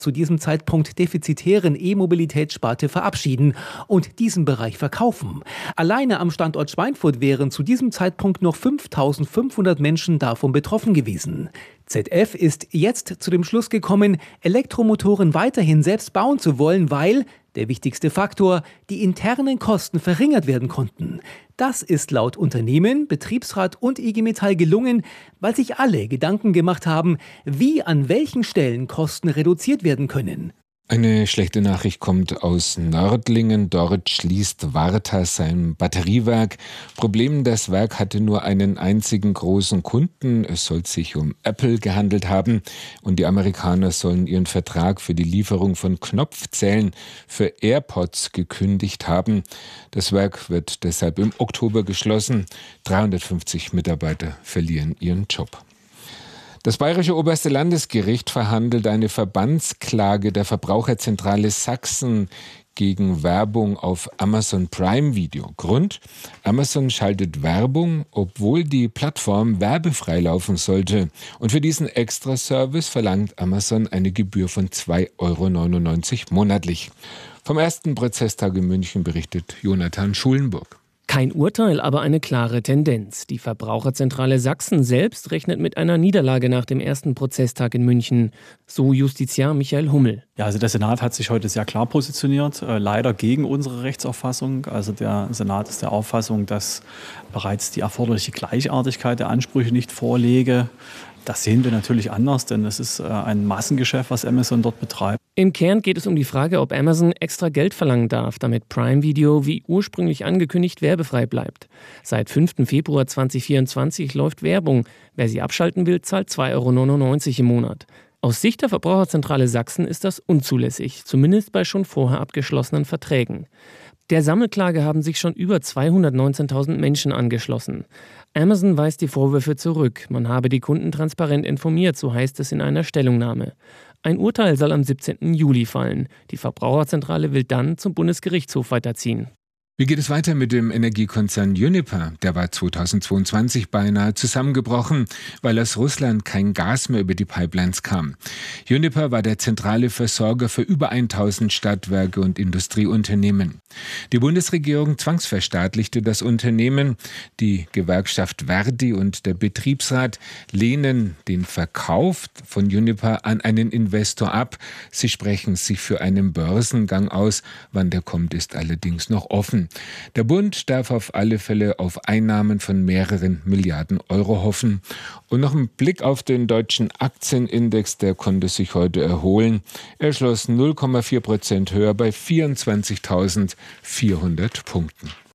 zu diesem Zeitpunkt defizitären E-Mobilitätssparte verabschieden und diesen Bereich verkaufen. Alleine am Standort Schweinfurt wären zu diesem Zeitpunkt noch 5.500 Menschen davon betroffen gewesen. ZF ist jetzt zu dem Schluss gekommen, Elektromotoren weiterhin selbst bauen zu wollen, weil, der wichtigste Faktor, die internen Kosten verringert werden konnten. Das ist laut Unternehmen, Betriebsrat und IG Metall gelungen, weil sich alle Gedanken gemacht haben, wie an welchen Stellen Kosten reduziert werden können. Eine schlechte Nachricht kommt aus Nördlingen. Dort schließt Varta sein Batteriewerk. Problem, das Werk hatte nur einen einzigen großen Kunden. Es soll sich um Apple gehandelt haben. Und die Amerikaner sollen ihren Vertrag für die Lieferung von Knopfzellen für AirPods gekündigt haben. Das Werk wird deshalb im Oktober geschlossen. 350 Mitarbeiter verlieren ihren Job. Das Bayerische Oberste Landesgericht verhandelt eine Verbandsklage der Verbraucherzentrale Sachsen gegen Werbung auf Amazon Prime Video. Grund: Amazon schaltet Werbung, obwohl die Plattform werbefrei laufen sollte. Und für diesen Extraservice verlangt Amazon eine Gebühr von 2,99 € monatlich. Vom ersten Prozesstag in München berichtet Jonathan Schulenburg. Kein Urteil, aber eine klare Tendenz. Die Verbraucherzentrale Sachsen selbst rechnet mit einer Niederlage nach dem ersten Prozesstag in München. So Justiziar Michael Hummel. Ja, also der Senat hat sich heute sehr klar positioniert, leider gegen unsere Rechtsauffassung. Also der Senat ist der Auffassung, dass bereits die erforderliche Gleichartigkeit der Ansprüche nicht vorläge. Das sehen wir natürlich anders, denn es ist ein Massengeschäft, was Amazon dort betreibt. Im Kern geht es um die Frage, ob Amazon extra Geld verlangen darf, damit Prime Video wie ursprünglich angekündigt werbefrei bleibt. Seit 5. Februar 2024 läuft Werbung. Wer sie abschalten will, zahlt 2,99 € im Monat. Aus Sicht der Verbraucherzentrale Sachsen ist das unzulässig, zumindest bei schon vorher abgeschlossenen Verträgen. Der Sammelklage haben sich schon über 219.000 Menschen angeschlossen. Amazon weist die Vorwürfe zurück. Man habe die Kunden transparent informiert, so heißt es in einer Stellungnahme. Ein Urteil soll am 17. Juli fallen. Die Verbraucherzentrale will dann zum Bundesgerichtshof weiterziehen. Wie geht es weiter mit dem Energiekonzern Uniper? Der war 2022 beinahe zusammengebrochen, weil aus Russland kein Gas mehr über die Pipelines kam. Uniper war der zentrale Versorger für über 1000 Stadtwerke und Industrieunternehmen. Die Bundesregierung zwangsverstaatlichte das Unternehmen. Die Gewerkschaft Verdi und der Betriebsrat lehnen den Verkauf von Uniper an einen Investor ab. Sie sprechen sich für einen Börsengang aus. Wann der kommt, ist allerdings noch offen. Der Bund darf auf alle Fälle auf Einnahmen von mehreren Milliarden Euro hoffen. Und noch ein Blick auf den deutschen Aktienindex, der konnte sich heute erholen. Er schloss 0,4% höher bei 24.400 Punkten.